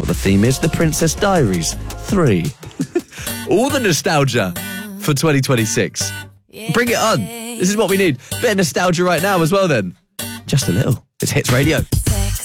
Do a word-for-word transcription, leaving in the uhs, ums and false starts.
what the theme is. The Princess Diaries three. All the nostalgia for twenty twenty-six. Bring it on. This is what we need. Bit of nostalgia right now as well then. Just a little. It's Hits Radio.